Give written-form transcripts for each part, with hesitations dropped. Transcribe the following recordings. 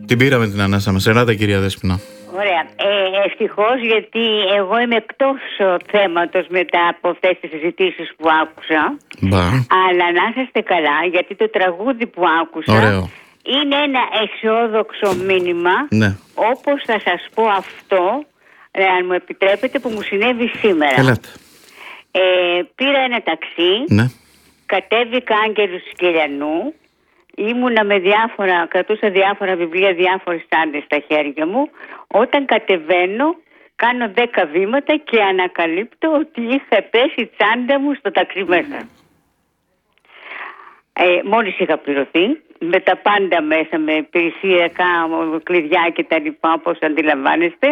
Την πήραμε την ανάσα μας. Ελάτε, κυρία Δέσποινα. Ωραία. Ευτυχώς, γιατί εγώ είμαι εκτός θέματος μετά από αυτές τις συζητήσεις που άκουσα. Αλλά να είστε καλά, γιατί το τραγούδι που άκουσα είναι ένα αισιόδοξο μήνυμα. Ναι. Όπως θα σας πω αυτό, αν μου επιτρέπετε, που μου συνέβη σήμερα. Ελάτε. Πήρα ένα ταξί. Ναι. Κατέβηκα Άγγελους Κελιανού. Ήμουνα με κρατούσα διάφορα βιβλία, διάφορες τσάντες στα χέρια μου. Όταν κατεβαίνω, κάνω 10 βήματα και ανακαλύπτω ότι είχα πέσει η τσάντα μου στο ταξί μέσα. Μόλις είχα πληρωθεί, με τα πάντα μέσα, με υπηρεσιακά κλειδιά και τα λοιπά, όπως αντιλαμβάνεστε.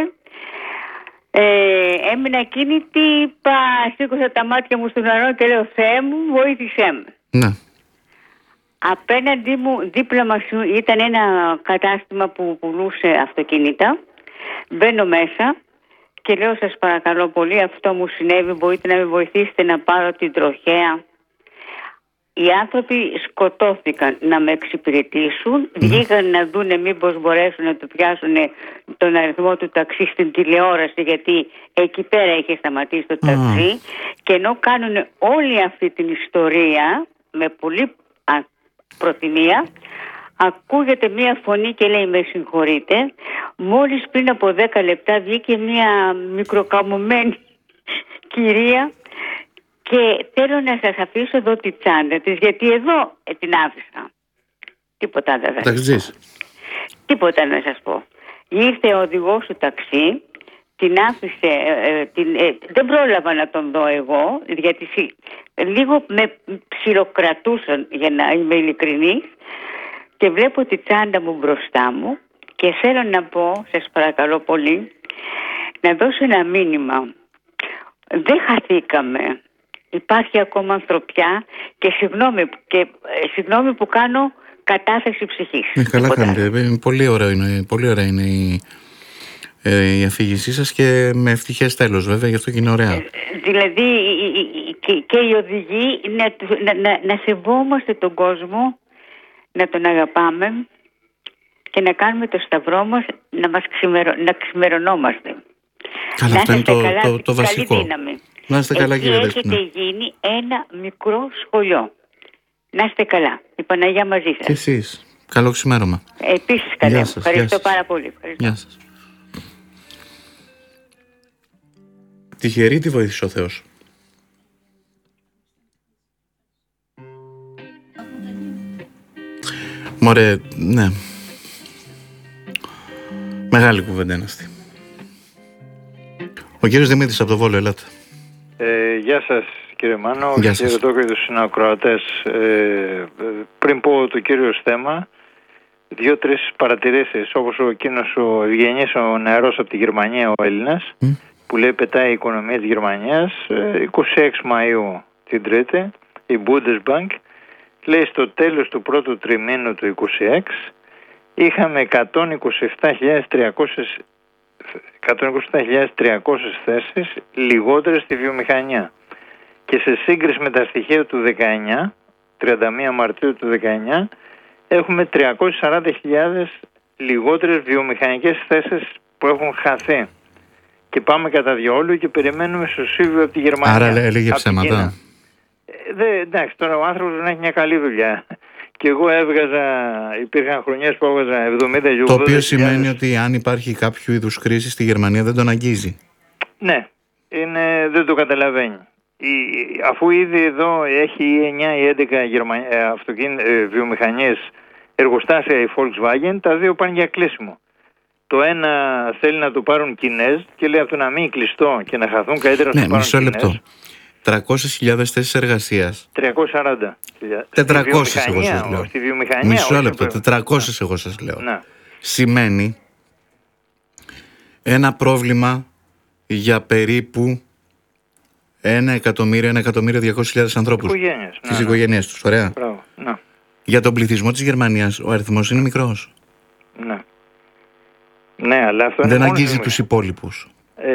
Έμεινα ακίνητη, σήκωσα τα μάτια μου στον ουρανό και λέω, Θεέ μου, βοήθησέ με. Ναι. Απέναντι μου, δίπλα μας ήταν ένα κατάστημα που πουλούσε αυτοκίνητα. Μπαίνω μέσα και λέω, σας παρακαλώ πολύ, αυτό μου συνέβη, μπορείτε να με βοηθήσετε να πάρω την τροχέα. Οι άνθρωποι σκοτώθηκαν να με εξυπηρετήσουν, βγήκαν να δούνε μήπως μπορέσουν να του πιάσουν τον αριθμό του ταξί στην τηλεόραση, γιατί εκεί πέρα είχε σταματήσει το ταξί, και ενώ κάνουν όλη αυτή την ιστορία με πολύ προτιμία, ακούγεται μία φωνή και λέει, με συγχωρείτε, μόλις πριν από 10 λεπτά βγήκε μία μικροκαμωμένη κυρία και θέλω να σας αφήσω εδώ τη τσάντα της, γιατί εδώ την άφησα. Τίποτα δεν θα σας πω. Τίποτα να σας πω. Ήρθε ο οδηγός του ταξί, την άφησε, δεν πρόλαβα να τον δω εγώ, γιατί λίγο με ψιλοκρατούσαν, για να είμαι ειλικρινής, και βλέπω τη τσάντα μου μπροστά μου και θέλω να πω, σας παρακαλώ πολύ, να δώσω ένα μήνυμα. Δεν χαθήκαμε. Υπάρχει ακόμα ανθρωπιά και συγγνώμη που κάνω κατάθεση ψυχής. Καλά κάνετε. Πολύ ωραία είναι η αφήγησή σας και με ευτυχές τέλος, βέβαια, γι' αυτό και είναι ωραία. Δηλαδή και οι οδηγοί να σεβόμαστε τον κόσμο, να τον αγαπάμε και να κάνουμε το σταυρό μας, να ξημερωνόμαστε. Καλά, αυτό είναι το βασικό. Καλή δύναμη. Να είστε καλά, κύριε Δέσποινα. Έχετε γίνει ένα μικρό σχολείο. Να είστε καλά. Η Παναγιά μαζί σας. Και εσείς. Καλό ξημέρωμα. Επίσης καλά. Ευχαριστώ πάρα πολύ. Γεια σας. Τυχερή τη βοήθησε ο Θεός. Μωρέ, ναι. Μεγάλη κουβέντα είναι αυτή. Ο κύριος Δημήτρης από το Βόλο, ελάτε. Γεια σας, κύριε Μάνο. Γεια σας. Κύριε Τόκο και τους συνακροατές. Πριν πω το κύριο θέμα, 2-3 παρατηρήσεις, όπως ο εκείνος ο ευγενής, ο νεαρός από τη Γερμανία, ο Έλληνας, που λέει πετάει η οικονομία της Γερμανίας. 26 Μαΐου την Τρίτη, η Bundesbank λέει στο τέλος του πρώτου τριμήνου του 26 είχαμε 127.300 θέσεις λιγότερες στη βιομηχανία, και σε σύγκριση με τα στοιχεία του 19, 31 Μαρτίου του 19, έχουμε 340.000 λιγότερες βιομηχανικές θέσεις που έχουν χαθεί, και πάμε κατά διαόλου και περιμένουμε σωσίβιο από τη Γερμανία. Άρα έλεγε ψέματα. Εντάξει, τώρα ο άνθρωπος δεν έχει μια καλή δουλειά. Και εγώ υπήρχαν χρονιές που έβγαζα 70 και 80. Το οποίο σημαίνει ότι αν υπάρχει κάποιο είδους κρίση στη Γερμανία δεν τον αγγίζει. Ναι, δεν το καταλαβαίνει. Αφού ήδη εδώ έχει 9 ή 11 βιομηχανίες, εργοστάσια η Volkswagen, τα δύο πάνε για κλείσιμο. Το ένα θέλει να το πάρουν Κινέζοι και λέει αυτό να μην κλειστό και να χαθούν, καλύτερα να το πάρουν μισό λεπτό. 300.000 θέσεις εργασίας. 340.000. 400 εγώ σας λέω. Στη βιομηχανία. Μισό λεπτό, 400 εγώ σας λέω. Να. Σημαίνει ένα πρόβλημα για περίπου 1.200.000 ανθρώπους. Τις οικογένειες τους, ωραία. Μπράβο, να. Για τον πληθυσμό της Γερμανίας ο αριθμός είναι μικρός. Ναι. Ναι, αλλά αυτό δεν αγγίζει τους υπόλοιπους.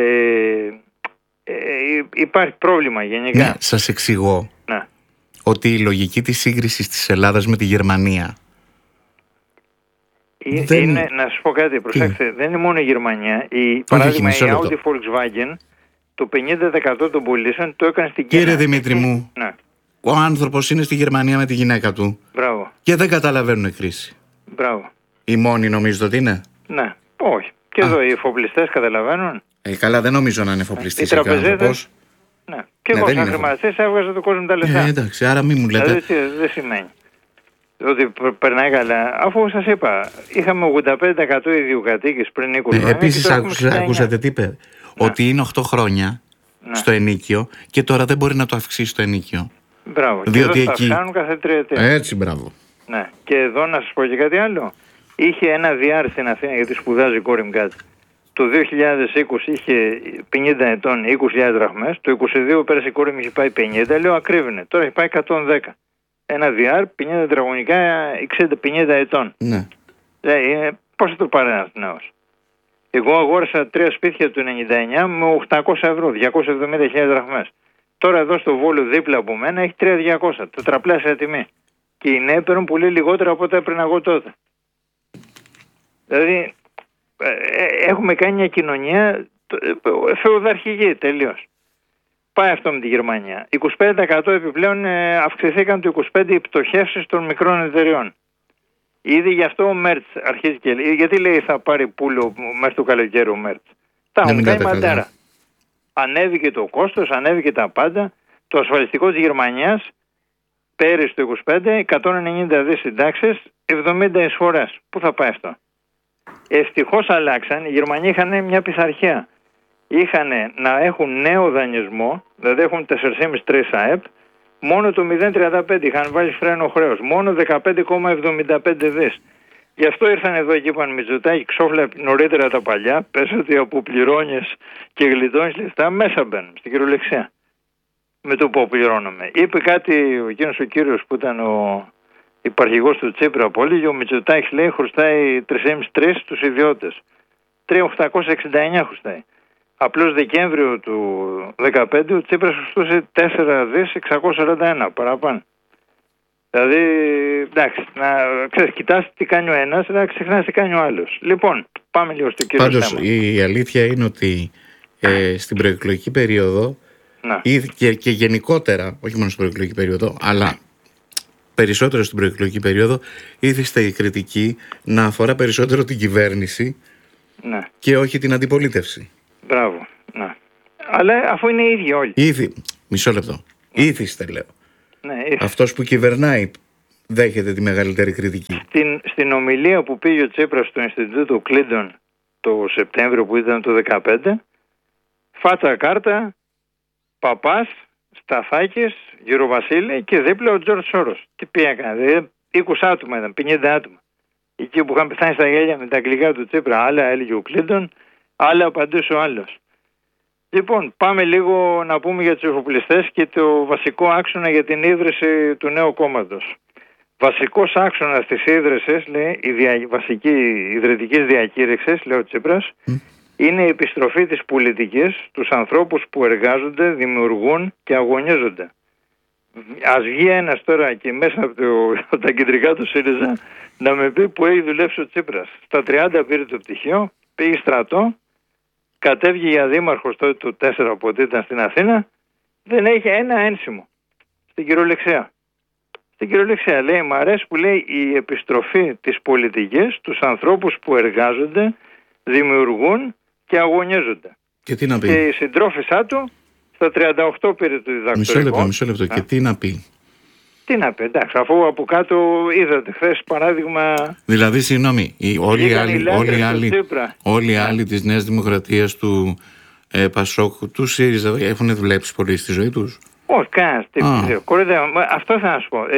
Υπάρχει πρόβλημα γενικά. Ναι, σας εξηγώ ότι η λογική της σύγκρισης της Ελλάδας με τη Γερμανία Είναι, να σας πω κάτι, προσέξτε, δεν είναι μόνο η Γερμανία. Παράδειγμα, η Audi Volkswagen, το 50% των πωλήσεων το έκανε στην Κίνα. Κύριε Δημήτρη μου, ναι. Ο άνθρωπος είναι στη Γερμανία με τη γυναίκα του. Μπράβο. Και δεν καταλαβαίνουν κρίση. Μπράβο. Οι μόνοι νομίζετε ότι είναι? Ναι, όχι. Και εδώ οι εφοπλιστές καταλαβαίνουν. Καλά, δεν νομίζω να είναι εφοπλιστής. Οι τραπεζίτες. Ναι. Και εγώ σαν χρηματιστής έβγαζα το κόσμο τα λεφτά. Εντάξει, άρα μην μου λέτε. Δηλαδή, δεν σημαίνει ότι περνάει καλά. Αφού σας είπα, είχαμε 85% ιδιοκατοίκες πριν 20 χρόνια. Επίσης ακούσατε τι είπε? Ναι. Ότι είναι 8 χρόνια στο ενίκιο και τώρα δεν μπορεί να το αυξήσει το ενίκιο. Μπράβο. Διότι και εδώ θα αυξάνουν κάθε 3 ετία. Έτσι, μπράβο. Ναι. Και εδώ να σας πω και κάτι άλλο. Είχε ένα διάρρη στην Αθήνα, γιατί σπουδάζει η κόρη μου κάτι. Το 2020 είχε 50 ετών 20.000 δραχμές. Το 2022 πέρασε η κόρη μου είχε πάει 50. Λέω ακρίβαινε. Τώρα έχει πάει 110. Ένα διάρρη 50 τετραγωνικά 50 ετών. Ναι. Πώς θα το πάρει ένας νέος? Εγώ αγόρασα 3 σπίτια του 99 με 800 ευρώ, 270.000 δραχμές. Τώρα εδώ στο Βόλο δίπλα από μένα έχει 3.200, τετραπλάσια τιμή. Και οι νέοι παίρνουν πολύ λιγότερα από ό,τι έπαιρνα εγώ τότε. Δηλαδή έχουμε κάνει μια κοινωνία φεουδαρχική τελείως. Πάει αυτό με τη Γερμανία. 25% επιπλέον αυξηθήκαν το 25% οι πτωχεύσεις των μικρών εταιριών. Ήδη γι' αυτό ο Μέρτς αρχίζει και λέει, γιατί λέει θα πάρει πουλο μέχρι το καλοκαίρι ο Μέρτς? Τα έχουν κάνει μαντάρα. Ανέβηκε το κόστος, ανέβηκε τα πάντα. Το ασφαλιστικό της Γερμανίας πέρυσι το 25, 190 δις συντάξεις, 70 εισφορές. Πού θα πάει αυτό? Ευτυχώς αλλάξαν. Οι Γερμανοί είχαν μια πειθαρχία. Είχαν να έχουν νέο δανεισμό, δηλαδή έχουν 4,5-3 ΑΕΠ, μόνο το 0,35 είχαν βάλει φρένο χρέος, μόνο 15,75 δις. Γι' αυτό ήρθαν εδώ και είπαν Μητσοτάκη, ξόφλα νωρίτερα τα παλιά, πες ότι από πληρώνεις και γλιτώνεις λεφτά, μέσα μπαίνουν στην κυριολεξία. Με το που πληρώνουμε. Είπε κάτι εκείνος ο κύριος που ήταν ο υπαρχηγός του Τσίπρα πολύ, και ο Μητσοτάκης λέει χρωστάει 3,5-3 στους ιδιώτες. 3,869 χρωστάει. Απλώς Δεκέμβριο του 2015 ο Τσίπρας χρωστούσε 4 δις 641 παραπάνω. Δηλαδή, εντάξει, ξέρεις, κοιτάς τι κάνει ο ένας, να ξεχνάς τι κάνει ο άλλος. Λοιπόν, πάμε λίγο στο κύριο θέμα. Πάντως, η αλήθεια είναι ότι στην προεκλογική περίοδο και γενικότερα, όχι μόνο στην προεκλογική περίοδο, αλλά περισσότερο στην προεκλογική περίοδο, ήθιστε η κριτική να αφορά περισσότερο την κυβέρνηση και όχι την αντιπολίτευση. Μπράβο, ναι. Αλλά αφού είναι οι ίδιοι όλοι. Μισό λεπτό. Ήθιστε, λέω. Ναι, αυτός που κυβερνάει δέχεται τη μεγαλύτερη κριτική. Στην ομιλία που πήγε ο Τσίπρας στο Ινστιτούτο Κλίντον το Σεπτέμβριο που ήταν το 2015, φάτσα κάρτα, Παπάς, Σταθάκης, Γεροβασίλη και δίπλα ο Τζορτζ Σόρος. Τι πήγαν, δηλαδή 20 άτομα ήταν, 50 άτομα. Εκεί που είχαν πεθάνει στα γέλια με τα αγγλικά του Τσίπρα, άλλα έλεγε ο Κλίντον, άλλα απαντούσε ο άλλος. Λοιπόν, πάμε λίγο να πούμε για τους εφοπλιστές και το βασικό άξονα για την ίδρυση του νέου κόμματος. Βασικός άξονας της ίδρυσης, λέει, η βασική ιδρυτικής διακήρυξης, λέει ο Τσίπρας, είναι η επιστροφή της πολιτικής στους ανθρώπους που εργάζονται, δημιουργούν και αγωνίζονται. Ας βγει ένας τώρα και μέσα από τα κεντρικά του ΣΥΡΙΖΑ να με πει που έχει δουλέψει ο Τσίπρας. Στα 30 πήρε το πτυχίο, πήγε στρατό, κατέβηκε για δήμαρχος τότε το 4 από ό,τι ήταν στην Αθήνα, δεν έχει ένα ένσημο στην κυριολεξία. Στην κυριολεξία λέει, μ' αρέσει που λέει η επιστροφή της πολιτικής στους ανθρώπους που εργάζονται, δημιουργούν και αγωνίζονται. Και τι να πει? Και η συντρόφισσά του στα 38 πήρε το διδακτορικό. Μισό λεπτό. Και τι να πει? Τι να πει, εντάξει, αφού από κάτω είδατε χθες παράδειγμα. Δηλαδή, συγγνώμη, όλοι οι άλλοι της Νέας Δημοκρατίας, του Πασόκ, του ΣΥΡΙΖΑ έχουν δουλέψει πολύ στη ζωή τους? Όχι, κανένας. Αυτό θα να σου πω.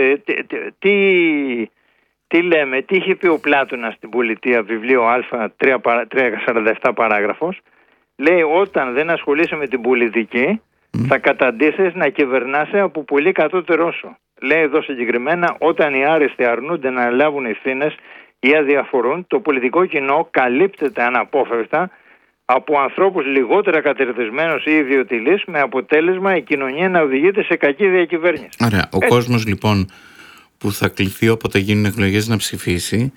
Τι λέμε, τι είχε πει ο Πλάτωνας στην Πολιτεία, βιβλίο Α, 347 παράγραφος. Λέει, όταν δεν ασχολείσαι με την πολιτική, θα καταντήσεις να κυβερνάσαι από πολύ κατώτερό σου. Λέει εδώ συγκεκριμένα, όταν οι άριστοι αρνούνται να λάβουν ευθύνες ή αδιαφορούν, το πολιτικό κοινό καλύπτεται αναπόφευκτα από ανθρώπους λιγότερα κατερτισμένους ή ιδιωτιλείς, με αποτέλεσμα η κοινωνία να οδηγείται σε κακή διακυβέρνηση. Ωραία. Ο κόσμος λοιπόν που θα κληθεί όποτε γίνουν εκλογές να ψηφίσει,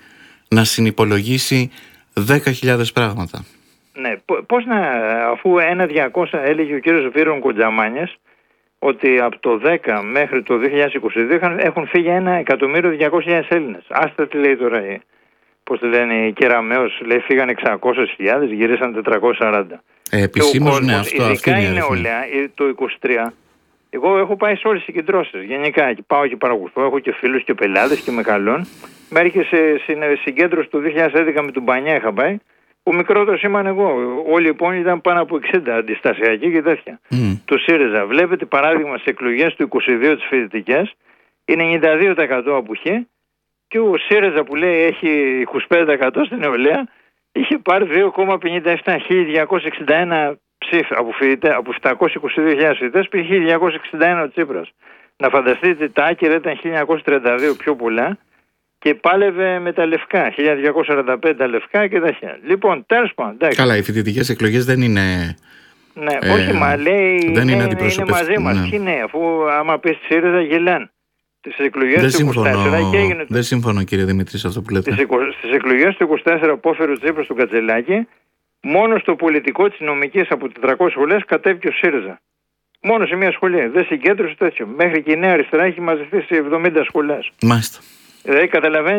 να συνυπολογίσει 10.000 πράγματα. Ναι, πώς αφού 1.200 έλεγε ο κύριος Βίρον Κοντζαμάνιας ότι από το 10 μέχρι το 2022 έχουν φύγει 1.200.000 Έλληνες. Άστα τι λέει τώρα, πώς τη λένε, η Κεραμέως, λέει φύγαν 600.000, γυρίσαν 440. Επισήμως, ναι, αυτό ειδικά η νεολαία, το 23. Εγώ έχω πάει σε όλες τις συγκεντρώσεις. Γενικά πάω και παρακολουθώ. Έχω και φίλους και πελάτες και με καλών. Μέχρι και σε συγκέντρωση του 2011 με τον Πανιά είχα πάει. Ο μικρότερος ήμουν εγώ. Όλοι οι υπόλοιποι ήταν πάνω από 60 αντιστασιακοί και τέτοια. Του ΣΥΡΙΖΑ. Βλέπετε παράδειγμα σε εκλογές του 22 τις φοιτητικές είναι 92% αποχή και ο ΣΥΡΙΖΑ που λέει έχει 25% στην νεολαία είχε πάρει 2,57, 1.261 ψήφια από 722.000 φοιτητές, πήγε 1.261 ο Τσίπρας. Να φανταστείτε τα άκυρα ήταν 1.932 πιο πολλά και πάλευε με τα λευκά, 1.245 τα λευκά και τέτοια. Λοιπόν, τέλος πάντων. Καλά, οι φοιτητικές εκλογές δεν είναι... Ναι, όχι, μα λέει δεν είναι μαζί μας. Ναι. Τι είναι, αφού άμα πεις στη ΣΥΡΙΖΑ γελάν. Στις εκλογές του 24 και έγινε... Δεν συμφωνώ, κύριε Δημήτρη, σε αυτό που λέτε. Στις εκλογές του 24 που έφερε ο Τσίπρας στον Κατσελάκη, μόνο στο πολιτικό της νομικής από 400 σχολές κατέβηκε ο ΣΥΡΙΖΑ. Μόνο σε μια σχολή. Δεν συγκέντρωσε τέτοιο. Μέχρι και η Νέα Αριστερά έχει μαζευτεί σε 70 σχολές. Μάλιστα. Δηλαδή καταλαβαίνει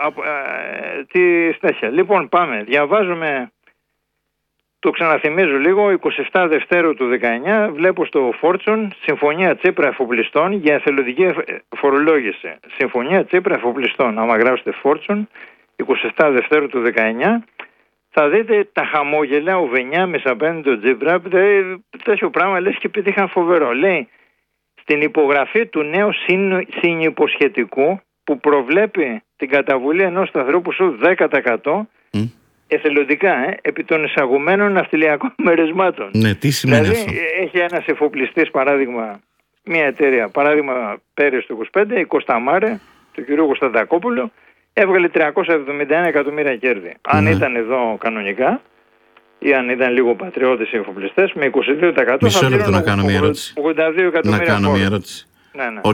τι στέχεια. Λοιπόν, πάμε. Διαβάζουμε, το ξαναθυμίζω λίγο, 27 Δευτέρου του 19, βλέπω στο Fortune, Συμφωνία Τσίπρα Εφοπλιστών για εθελοντική φορολόγηση. Συμφωνία Τσίπρα Εφοπλιστών. Άμα γράψετε Fortune, 27 Δευτέρου του 19, θα δείτε τα χαμόγελα, ο Βενιάμις απέναντι τον Τσίπρα, τέτοιο πράγμα λες και πετύχαν φοβερό. Λέει, στην υπογραφή του νέου συνυποσχετικού που προβλέπει την καταβολή ενός σταθερού ποσού 10% εθελοντικά επί των εισαγωμένων ναυτιλιακών μερισμάτων. Ναι, τι σημαίνει δηλαδή, αυτό? έχει ένας εφοπλιστής, παράδειγμα, μια εταιρεία, παράδειγμα πέρυσι το 25, η Κωσταμάρε, του κ. Κωνσταντακόπουλου, έβγαλε 371 εκατομμύρια κέρδη. Αν ήταν εδώ κανονικά ή αν ήταν λίγο πατριώτες οι εφοπλιστές, με 22% Μισό λεπτό να κάνω μια ερώτηση. 82 εκατομμύρια. Να κάνω μια ερώτηση. Ναι, ναι.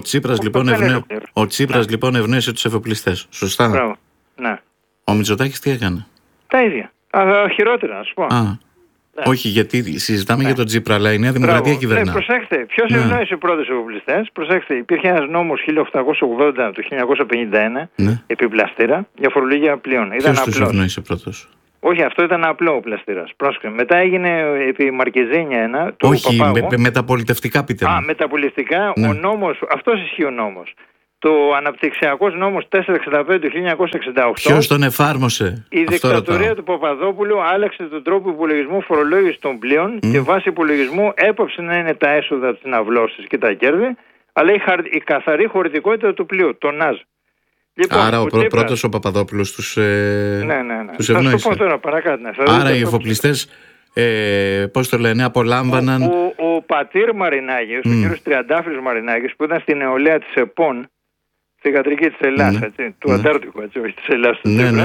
Ο Τσίπρας λοιπόν ευνόησε τους εφοπλιστές. Σωστά. Μπράβο. Ναι. Ο Μητσοτάκης τι έκανε? Τα ίδια. Χειρότερα, να σου πω. Ναι. Όχι, γιατί συζητάμε για τον Τσίπρα, αλλά η Νέα Δημοκρατία κυβερνά. Ναι, προσέξτε, ποιος ευνόησε πρώτος εφοπλιστές? Προσέξτε, υπήρχε ένας νόμος 1880 του 1951 επί πλαστήρα για φορολογία πλοίων. Ποιος τους ευνόησε πρώτος? Όχι, αυτό ήταν απλό ο πλαστήρας. Πρόσεχε. Μετά έγινε επί Μαρκεζίνια 1. Όχι, μεταπολιτευτικά πείτε μου. Μεταπολιτευτικά, ο νόμος, αυτός ισχύει ο νόμος. Το αναπτυξιακός νόμος 465 του 1968. Ποιος τον εφάρμοσε? Η δικτατορία του Παπαδόπουλου άλλαξε τον τρόπο υπολογισμού φορολόγησης των πλοίων και βάσει υπολογισμού έπαψε να είναι τα έσοδα της ναυλώσης και τα κέρδη, αλλά η καθαρή χωρητικότητα του πλοίου, το ΝΑΖ. Λοιπόν, άρα ο πρώτος ο Παπαδόπουλος τους ευνόησε. Θα σου πω τώρα παρακάτω. Άρα οι εφοπλιστές, πώς το λένε, απολάμβαναν. Ο πατήρ Μαρινάκης, ο κύριος Τριαντάφυλλος Μαρινάκης, που ήταν στην νεολαία της ΕΠΟΝ, θηγατρική της Ελλάς, του Αντάρτικου, όχι της Ελλάς.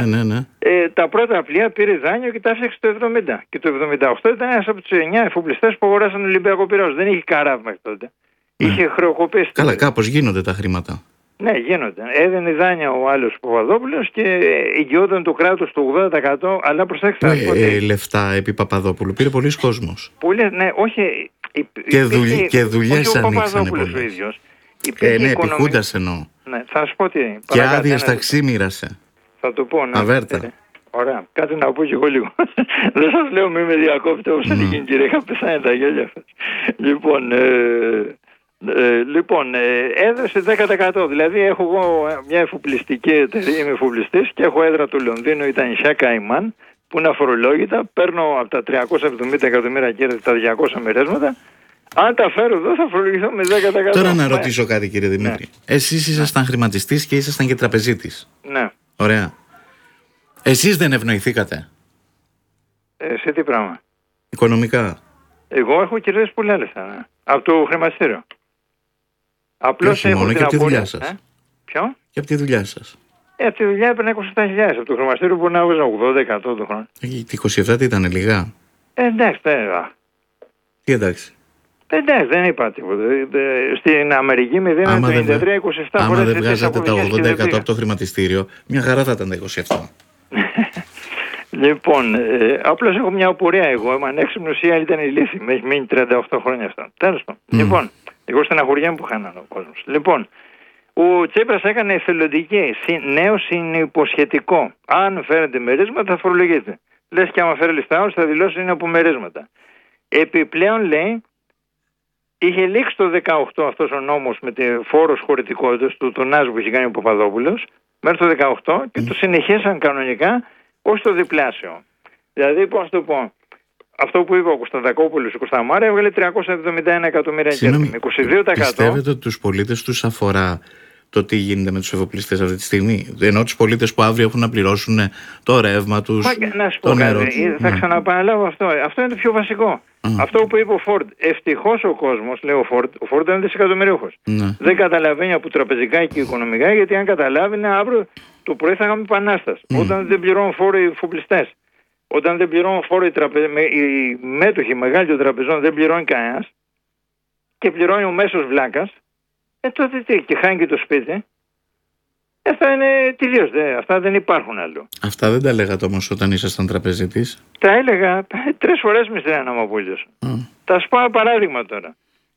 Τα πρώτα πλοία πήρε δάνειο και τα έφτιαξε το 70. Και το 78 ήταν ένας από τους 9 εφοπλιστές που αγοράσαν Ολυμπιακό Πειραιώς. Δεν είχε καράβ μέχρι τότε. Είχε χρεοκοπήσει. Καλά, κάπως γίνονται τα χρήματα. Ναι, γίνονται. Έδινε δάνεια ο άλλος Παπαδόπουλος και εγγυόταν το κράτος το 80%. Αλλά προσέξτε. Λεφτά επί Παπαδόπουλου πήρε πολλοί κόσμος. Πολλοί, ναι, όχι. Και δουλειές ανοίξανε πολλές. Ναι, επί Χούντας εννοώ. Ναι, θα σου πω τι. Και άδειες ταξί μοίρασε. Θα το πω, ναι. Αβέρτα. Ωραία, κάτι να πω και εγώ λίγο. Δεν σας λέω μη με διακόπτε όπως έλεγε η κυρία, είχα πεθάνει τα γέλια. Λοιπόν, έδωσε 10%. Δηλαδή έχω εγώ μια εφοπλιστική εταιρεία, είμαι εφοπλιστής και έχω έδρα του Λονδίνου, ήταν η Σιά Καϊμάν, που είναι αφορολόγητα. Παίρνω από τα 370 εκατομμύρια κέρδη τα 200 μερέσματα. Αν τα φέρω εδώ θα φορολογηθώ με 10%. Τώρα να ρωτήσω κάτι, κύριε Δημήτρη. Εσείς ήσασταν χρηματιστής και ήσασταν και τραπεζίτης. Ναι. Ωραία. Εσείς δεν ευνοηθήκατε? Σε τι πράγμα? Οικονομικά. Εγώ έχω κερδίσει πολλά λεφτά, ναι. Από το χρηματιστήριο. Απλώς έχω μόνο, και από τη δουλειά σας. Ποιο? Και από τη δουλειά σας. Από τη δουλειά έπαιρνα 27.000. Από το χρηματιστήριο μπορεί να έβγαζα 80% το χρόνο. Τι 27 τι ήταν, λίγα? Εντάξει, τι εντάξει? Εντάξει, δεν είπα τίποτα. Στην Αμερική με δίνανε το 93-27. Άμα δεν βγάζατε τα 80% από το χρηματιστήριο, μια χαρά θα ήταν τα 27. Λοιπόν, απλώς έχω μια απορία εγώ. Είμαι ανέξυπνος ή άλλη ήταν ηλίθιη. Με έχει μείνει 38 χρόνια αυτό. Τέλος πάντων. Λοιπόν, εγώ στεναχωριέμαι που χάνανε ο κόσμος. Λοιπόν, ο Τσίπρας έκανε εθελοντική, νέο συνυποσχετικό. Αν φέρετε μερίσματα θα φορολογείτε. Λες και άμα φέρει ληστάους θα δηλώσει είναι από μερίσματα. Επιπλέον λέει, είχε λήξει το 18 αυτός ο νόμος με τη φόρος χωρητικότητας του τονάζ που είχε κάνει ο Παπαδόπουλος μέχρι το 18 και το συνεχίσαν κανονικά ως το διπλάσιο. Δηλαδή, πώς το πω, αυτό που είπε ο Κωνσταντακόπουλος, ο Κωνσταμάρα έβγαλε 371 εκατομμύρια κέρδη. 22%. Πιστεύετε ότι τους πολίτες τους αφορά το τι γίνεται με τους εφοπλιστές αυτή τη στιγμή? Ενώ τους πολίτες που αύριο έχουν να πληρώσουν το ρεύμα τους, το νερό τους. Θα ξαναπαναλάβω αυτό. Αυτό είναι το πιο βασικό. Αυτό που είπε ο Φόρντ. Ευτυχώς ο κόσμος, λέει ο Φόρντ είναι δισεκατομμυρίουχος. Δεν καταλαβαίνει από τραπεζικά και οικονομικά, γιατί αν καταλάβει, αύριο το πρωί θα είχαμε επανάσταση. Όταν δεν πληρώνουν φόρο οι εφοπλιστές, όταν δεν πληρώνουν φόρο οι μέτοχοι μεγάλοι των τραπεζών, δεν πληρώνει κανένας και πληρώνει ο μέσος βλάκας. Τότε τι, και χάνει και το σπίτι. Αυτά είναι τελείως, αυτά δεν υπάρχουν άλλο. Αυτά δεν τα λέγατε όμως όταν ήσασταν τραπεζίτης? Τα έλεγα 3 φορές με στείλανε να μου απολύσω. Θα σου πω ένα παράδειγμα τώρα.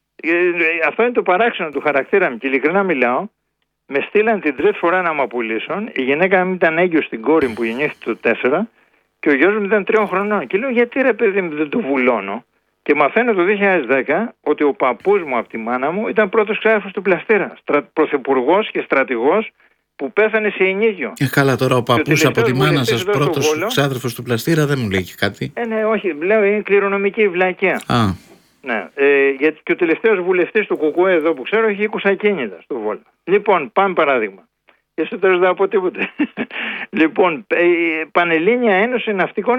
Αυτό είναι το παράξενο του χαρακτήρα μου και ειλικρινά μιλάω. Με στείλαν την 3η φορά να μου απολύσουν. Η γυναίκα μου ήταν έγκυος στην κόρη μου που γεννήθηκε το 4 και ο γιος μου ήταν 3 χρονών. Και λέω, γιατί ρε παιδί μου δεν το βουλώνω? Και μαθαίνω το 2010 ότι ο παππούς μου από τη μάνα μου ήταν πρώτος ξάδερφος του Πλαστήρα. Πρωθυπουργός και στρατηγός που πέθανε σε ενίγιο. Καλά, τώρα ο παππούς από τη μάνα σας πρώτος ξάδερφος του Πλαστήρα δεν μου λέει και κάτι. Ναι, όχι, λέω είναι κληρονομική βλακεία. Ναι, γιατί και ο τελευταίος βουλευτής του ΚΚΕ εδώ που ξέρω έχει 20 ακίνητα στο Βόλο. Λοιπόν, πάμε παράδειγμα. Και στο τέλος δεν θα πω τίποτε. Λοιπόν, Πανελλήνια Ένωση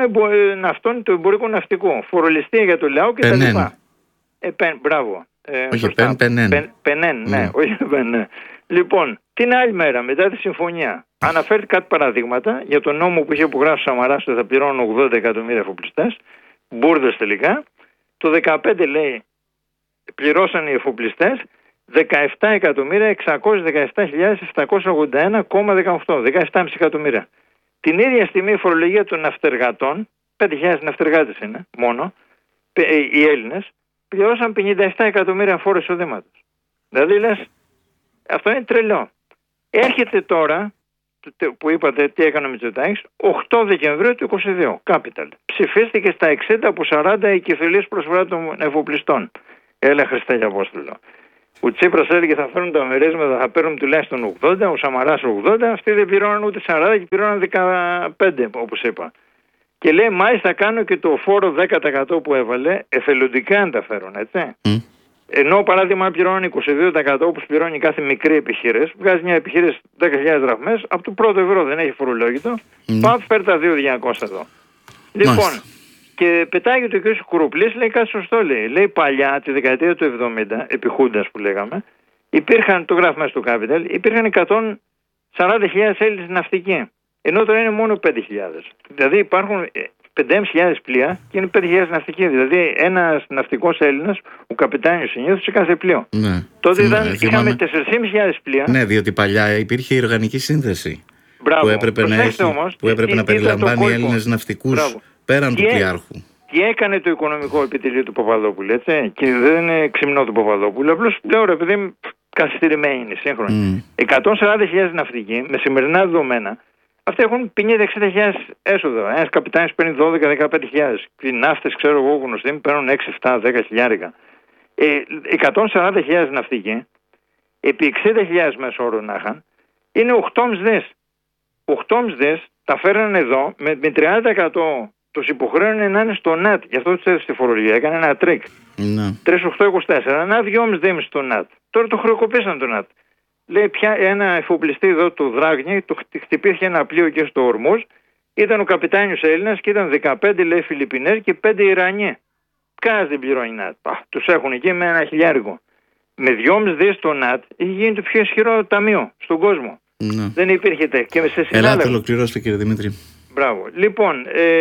Ναυτών του Εμπορικού Ναυτικού. Φορολιστία για το λαό και τα λοιπά. Μπράβο. Όχι, Πενέν, ναι, όχι Πενέν. Λοιπόν, την άλλη μέρα μετά τη συμφωνία αναφέρθηκαν κάτι παραδείγματα για τον νόμο που είχε υπογράψει ο Σαμαράς ότι θα πληρώνουν 80 εκατομμύρια εφοπλιστές. Μπούρδες τελικά. Το 15 λέει πληρώσαν οι εφοπλιστές 17.617.781,18. 17,5 εκατομμύρια. Την ίδια στιγμή η φορολογία των ναυτεργατών, 5.000 ναυτεργάτες είναι μόνο, οι Έλληνες, πληρώσαν 57 εκατομμύρια φόρο εισοδήματος. Δηλαδή λες, αυτό είναι τρελό. Έρχεται τώρα, που είπατε τι έκανε ο Μητσοτάκης, 8 Δεκεμβρίου του 2022, Capital. Ψηφίστηκε στα 60 από 40 η κεφαλής προσφορά των εφοπλιστών. Έλα Χριστέ και Απόστολο. Ο Τσίπρας έλεγε θα φέρουν τα μερίσματα, θα παίρνουν τουλάχιστον 80, ο Σαμαράς 80, αυτοί δεν πληρώναν ούτε 40 και πληρώναν 15 όπως είπα. Και λέει μάλιστα κάνω και το φόρο 10% που έβαλε, εθελοντικά αν τα φέρουν, έτσι. Ενώ παράδειγμα αν πληρώνουν 22% όπως πληρώνει κάθε μικρή επιχείρηση, βγάζει μια επιχείρηση 10.000 δραχμές, από το πρώτο ευρώ δεν έχει φορολόγητο, πάω φέρει τα 2.200 εδώ. Λοιπόν, και πετάγει το κ. Κουρουπλής, λέει κάτι σωστό λέει. Λέει παλιά, τη δεκαετία του 70, επί Χούντας που λέγαμε, υπήρχαν, το γράφει μέσα στο Capital, υπήρχαν 140.000 Έλληνες ναυτικοί. Ενώ τώρα είναι μόνο 5.000. Δηλαδή υπάρχουν 5.500 πλοία και είναι 5.000 ναυτικοί. Δηλαδή ένας ναυτικός Έλληνας, ο καπετάνιος συνήθως σε κάθε πλοίο. Ναι. Τότε είχαμε 4.500 πλοία. Ναι, διότι παλιά υπήρχε η οργανική σύνθεση. Μπράβο. Που έπρεπε να περιλαμβάνει Έλληνες ναυτικούς πέραν του πλοιάρχου. Τι έκανε το οικονομικό επιτελείο του Παπαδόπουλου, έτσι. Και δεν είναι ξυμνό του Παπαδόπουλου. Απλώς λέω ρε παιδί, καθυστερημένη είναι σύγχρονη. 140.000 ναυτικοί με σημερινά δεδομένα. Αυτοί έχουν 50-60.000 έσοδα. Ένας καπιτάνιος παίρνει 12-15.000. Οι ναύτες, ξέρω εγώ, γνωστοί παίρνουν 6-7-10 χιλιάρικα. 140.000 ναυτικοί, επί 60.000 μέσο όρο να είχαν, είναι 8,5 δις. 8,5 δις τα φέρνανε εδώ με 30% τους υποχρέωνε να είναι στο ΝΑΤ. Γι' αυτό τους έδωσε τη φορολογία. Έκανε ένα τρίκ. 3,824. Να 2,5 δις στο ΝΑΤ. Τώρα το χρεοκοπήσαν το ΝΑΤ. Λέει πια ένα εφοπλιστή εδώ του Δράγνη, χτυπήθηκε ένα πλοίο και στο Ορμούζ, ήταν ο καπιτάνιος Έλληνας και ήταν 15 λέει Φιλιππινές και 5 Ιρανιοί. Κανένας δεν πληρώνει ΝΑΤ. Τους έχουν εκεί με ένα χιλιάρικο. Με 2,5 δις στο ΝΑΤ είχε γίνει το πιο ισχυρό ταμείο στον κόσμο. Δεν υπήρχε και σε συνάλλαγμα. Ελάτε, ολοκληρώστε κύριε Δημήτρη. Μπράβο. Λοιπόν,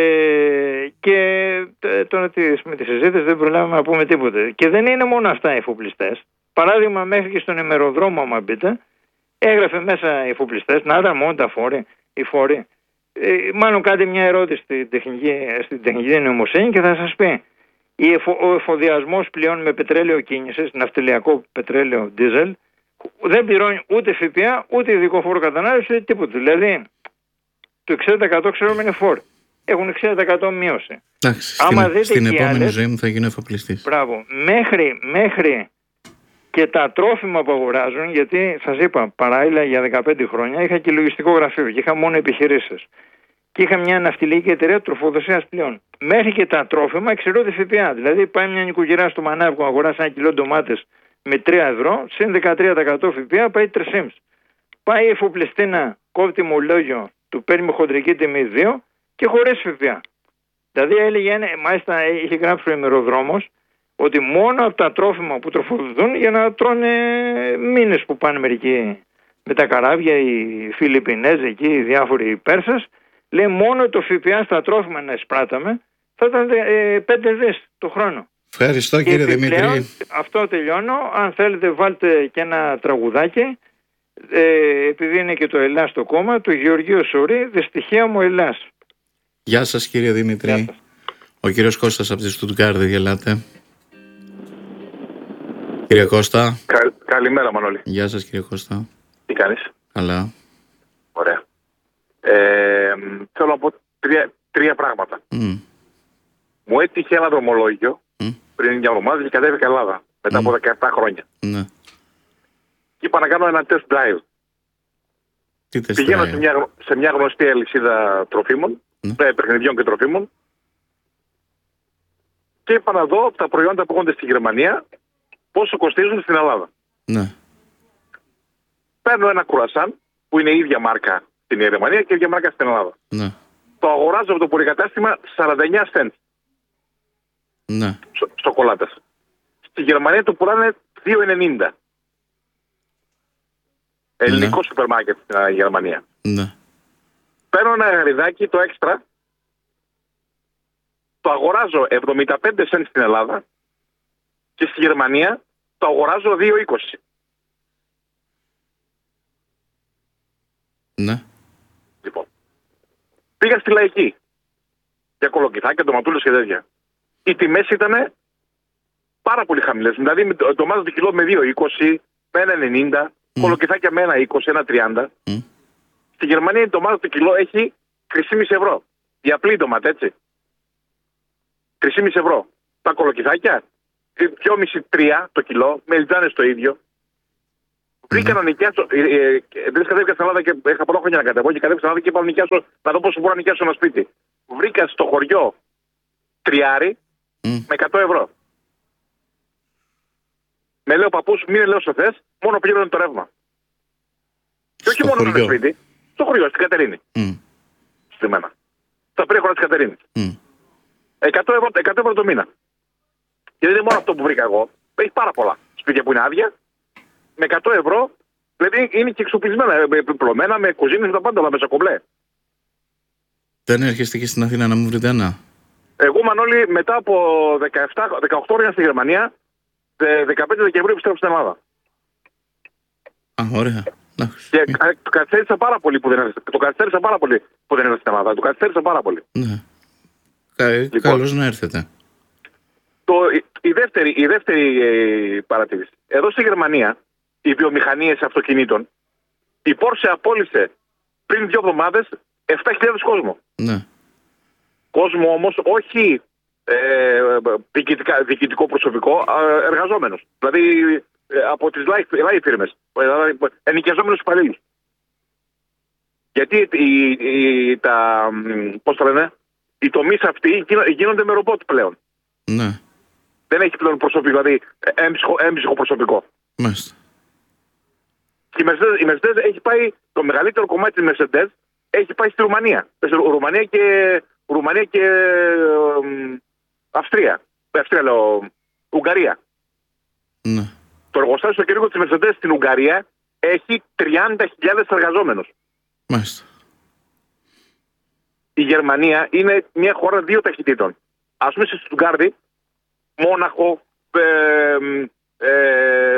και τώρα με τη συζήτηση δεν προλάβαμε να πούμε τίποτε. Και δεν είναι μόνο αυτά οι εφοπλιστές. Παράδειγμα, μέχρι και στον ημεροδρόμο, άμα μπείτε, έγραφε μέσα οι εφοπλιστές, να ήταν μόνο τα φόροι, οι φόροι. Μάλλον κάντε μια ερώτηση στην τεχνική νοημοσύνη και θα σας πει. Ο εφοδιασμός πλέον με πετρέλαιο κίνησης, ναυτιλιακό πετρέλαιο δίζελ, δεν πληρώνει ούτε ΦΠΑ, ούτε ειδικό φόρο κατανάλωση, τίποτα. Δηλαδή, το 60% ξέρουμε είναι φόρ. Έχουν 60% μείωση. Στην επόμενη ζωή μου θα γίνω εφοπλιστής. Μπράβο. Μέχρι και τα τρόφιμα που αγοράζουν, γιατί σας είπα, παράλληλα για 15 χρόνια είχα και λογιστικό γραφείο και είχα μόνο επιχειρήσεις. Και είχα μια ναυτιλιακή εταιρεία τροφοδοσίας πλέον. Μέχρι και τα τρόφιμα εξαιρούνται ΦΠΑ. Δηλαδή, πάει μια νοικοκυρά στο Μανάβικο να αγοράσει 1 κιλό ντομάτες με 3 ευρώ, συν 13% ΦΠΑ πάει 3,5. Πάει η εφοπλιστήνα, κόβει μολόγιο, του παίρνει με χοντρική τιμή 2 και χωρίς ΦΠΑ. Δηλαδή έλεγε, μάλιστα είχε γράψει ο ημεροδρόμος, ότι μόνο από τα τρόφιμα που τροφοδοτούν για να τρώνε μήνες που πάνε μερικοί με τα καράβια, οι Φιλιππινέζοι εκεί, οι διάφοροι Πέρσες, λέει μόνο το ΦΠΑ στα τρόφιμα να εισπράταμε θα ήταν 5 δις το χρόνο. Ευχαριστώ κύριε Δημήτρη. Αυτό τελειώνω. Αν θέλετε βάλτε και ένα τραγουδάκι, επειδή είναι και το Ελλάς το κόμμα, του Γεωργίου Σουρή, δυστυχία μου Ελλάς. Γεια σας κύριε Δημήτρη. Γεια σας. Ο κύριος Κώστας από τη Στουτγκάρδη, γελάτε. Κύριε Κώστα. Καλημέρα Μανώλη. Γεια σας κύριε Κώστα. Τι κάνεις? Καλά. Ωραία. Θέλω να πω τρία πράγματα. Μου έτυχε ένα δρομολόγιο πριν μια εβδομάδα και κατέβηκα Ελλάδα μετά από 17 χρόνια. Ναι. Και είπα να κάνω ένα test drive. Πηγαίνω σε μια γνωστή αλυσίδα τροφίμων, παιχνιδιών και τροφίμων, και είπα να δω τα προϊόντα που έχονται στη Γερμανία πόσο κοστίζουν στην Ελλάδα. Ναι. Παίρνω ένα κουρασάν που είναι η ίδια μάρκα στην Γερμανία και η ίδια μάρκα στην Ελλάδα. Ναι. Το αγοράζω από το πολυκατάστημα 49 cents. Ναι. Σοκολάτας. Στη Γερμανία το πουλάνε 2,90. Ελληνικό σούπερ μάρκετ στην Γερμανία. Ναι. Παίρνω ένα γαριδάκι το έξτρα, το αγοράζω 75 cents στην Ελλάδα και στη Γερμανία το αγοράζω 2,20. Ναι. Λοιπόν, πήγα στη Λαϊκή για κολοκυθάκια, ντοματούλες και τέτοια. Οι τιμές ήταν πάρα πολύ χαμηλές. Δηλαδή ντομάτα το κιλό με 2,20, με 1,90, κολοκυθάκια με 1,20, 1,30. Στη Γερμανία η ντομάτα το κιλό έχει 3,5 ευρώ. Η απλή ντομάτα, έτσι. 3,5 ευρώ. Τα κολοκυθάκια 2,5-3 το κιλό, με λιτζάνες το ίδιο. Βρήκα να νοικιάσω. Δεν κατέβηκα στην Ελλάδα και είχα πολλά χρόνια να κατεβώ. Και κατέβηκα στην Ελλάδα και είπα να νοικιάσω, να δω πόσο μπορώ να νοικιάσω ένα σπίτι. Βρήκα στο χωριό τριάρι με 100 ευρώ. Με λέει ο παππούς, μην λέω όσο θες, μόνο πλήρωνε το ρεύμα. Και όχι μόνο στο σπίτι, στο χωριό, στην Κατερίνη. Στη μένα. Στα περίχωρα της Κατερίνης. 100 ευρώ το μήνα. Και δεν είναι μόνο αυτό που βρήκα εγώ. Έχει πάρα πολλά σπίτια που είναι άδεια. Με 100 ευρώ, δηλαδή είναι και εξοπλισμένα, επιπλωμένα με κουζίνες, με τα πάντα, με σακομπλέ. Δεν έρχεστε και στην Αθήνα να μου βρείτε ένα? Εγώ, Μανώλη, μετά από 18 χρόνια στη Γερμανία, 15 Δεκεμβρίου επιστρέφω στην Ελλάδα. Α, ωραία. Και το καθυστέρησα πάρα πολύ που δεν έρθει. Το καθυστέρησα πάρα πολύ που δεν έρθει στην Ελλάδα. Το καθυστέρησα πάρα πολύ. Ναι. Λοιπόν, καλώς να έρθετε. Η δεύτερη παρατήρηση. Εδώ στη Γερμανία, οι βιομηχανίες αυτοκινήτων, η Porsche απόλυσε πριν 2 εβδομάδες 7.000 κόσμο. Ναι. Κόσμο όμως όχι διοικητικό προσωπικό, εργαζόμενος. Δηλαδή από τις live φίρμες, ενοικιαζόμενους υπαλλήλους. Γιατί πώς το λένε, οι τομείς αυτοί γίνονται με ρομπότ πλέον. Ναι. Δεν έχει πλέον προσωπικό, δηλαδή έμψυχο προσωπικό. Μάλιστα. Και η Mercedes έχει πάει, το μεγαλύτερο κομμάτι της Mercedes έχει πάει στη Ρουμανία. Ρουμανία και Αυστρία. Αυστρία λέω, Ουγγαρία. Ναι. Το εργοστάσιο στο κυρικό της Mercedes στην Ουγγαρία έχει 30.000 εργαζόμενους. Μάλιστα. Η Γερμανία είναι μια χώρα 2 ταχυτήτων. Ας πούμε στη Στουτγκάρδη, Μόναχο,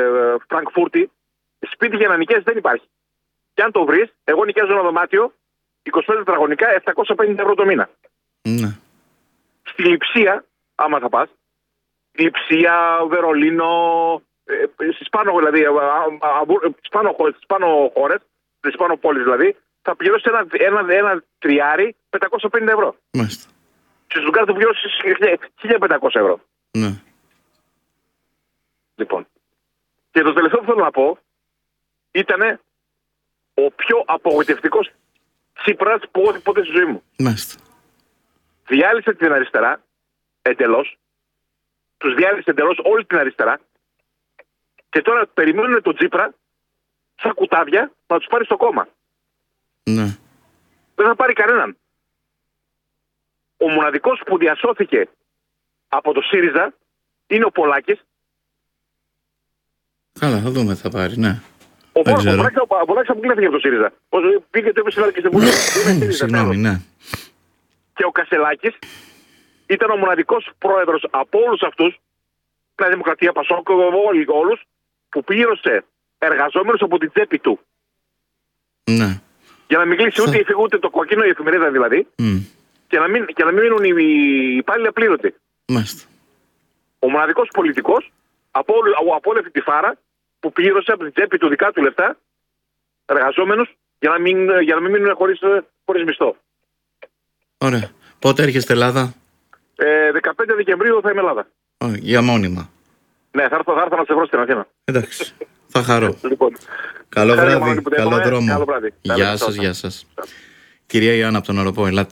Φραγκφούρτη, σπίτι για να νοικιάσεις δεν υπάρχει. Και αν το βρεις, εγώ νοικιάζω ένα δωμάτιο 25 τετραγωνικά, 750 ευρώ το μήνα. Ναι. Στη Λειψία, άμα θα πας, Λειψία, Βερολίνο, στις πάνω δηλαδή, στις πάνω χώρες, στις πάνω πόλεις δηλαδή, θα πληρώσει ένα τριάρι 550 ευρώ. Μάλιστα. Στη Στουτγκάρδη θα πληρώσει 1500 ευρώ. Ναι. Λοιπόν. Και το τελευταίο που θέλω να πω ήταν ο πιο απογοητευτικός Τσίπρας που έχω δει ποτέ στη ζωή μου. Μάλιστα. Διάλυσε την αριστερά εντελώς. Τους διάλυσε εντελώς όλη την αριστερά. Και τώρα περιμένουν τον Τσίπρα σαν κουτάβια να τους πάρει στο κόμμα. Ναι. Δεν θα πάρει κανέναν. Ο μοναδικός που διασώθηκε από το ΣΥΡΙΖΑ είναι ο Πολάκης. Καλά, θα δούμε, θα πάρει, ναι. Ο Πολάκης αποκλείθηκε από το ΣΥΡΙΖΑ. Πήγε το είπε και στην Βουλή. Συγγνώμη, ναι. Και ο Κασελάκης ήταν ο μοναδικός πρόεδρος από όλους αυτούς, Νέα Δημοκρατία, Πασόκ, όλους, που πλήρωσε εργαζόμενους από την τσέπη του. Ναι. Για να μην κλείσει ούτε η εφηγή ούτε το κοκκίνο, η εφημερίδα δηλαδή, και να μην μείνουν οι υπάλληλοι απλήρωτοι. Μάλιστα. Ο μοναδικός πολιτικός από όλη αυτή τη φάρα που πλήρωσε από την τσέπη του δικά του λεφτά εργαζόμενους για να μην μείνουν χωρίς μισθό. Ωραία. Πότε έρχεστε Ελλάδα? 15 Δεκεμβρίου θα είμαι Ελλάδα. Για μόνιμα. Ναι, θα έρθω να σε βρω στην Αθήνα. Εντάξει. Θα χαρώ. Λοιπόν, καλό βράδυ. Καλό δρόμο. Καλό βράδυ. Γεια σας, γεια σας. Κυρία Ιωάννα από τον Οροπό, ελάτε.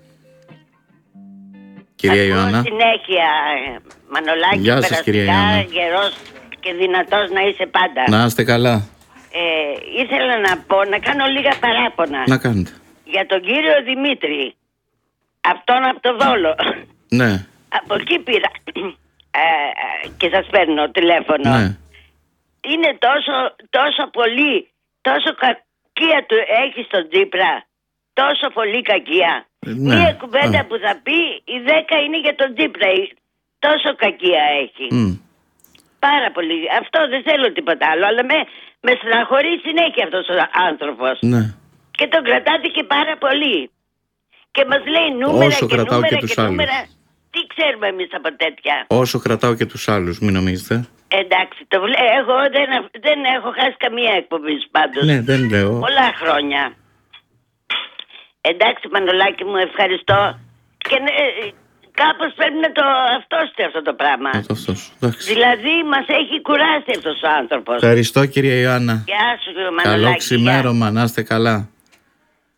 Κυρία Ιωάννα. Συνέχεια, Μανολάκη. Γεια σας, κυρία Ιωάννα. Γερός και δυνατός να είσαι πάντα. Να είστε καλά. Ήθελα να κάνω λίγα παράπονα. Να κάνετε. Για τον κύριο Δημήτρη. Αυτόν από το Βόλο. Ναι. Από εκεί πήρα και σας παίρνω τηλέφωνο. Ναι. Είναι τόσο πολύ, τόσο κακία του έχει στον Τσίπρα. Τόσο πολύ κακία. Ναι. Μία κουβέντα που θα πει, η 10 είναι για τον Τσίπρα. Τόσο κακία έχει. Πάρα πολύ. Αυτό δεν θέλω τίποτα άλλο. Αλλά με στεναχωρεί συνέχεια αυτός ο άνθρωπος. Ναι. Και τον κρατάτε και πάρα πολύ. Και μας λέει νούμερα όσο και κρατάω νούμερα και τους νούμερα. άλλους. Τι ξέρουμε εμείς από τέτοια. Όσο κρατάω και τους άλλους, μην νομίζετε. Εντάξει, εγώ δεν έχω χάσει καμία εκπομπή πάντως. Ναι, δεν λέω. Πολλά χρόνια. Εντάξει, Μανολάκη μου, ευχαριστώ. Και κάπως πρέπει να το αυτόστε αυτό το πράγμα. Δηλαδή μας έχει κουράσει αυτός ο άνθρωπος. Ευχαριστώ, κυρία Ιωάννα. Γεια σου, Μανολάκη. Καλό ξημέρωμα, να είστε καλά.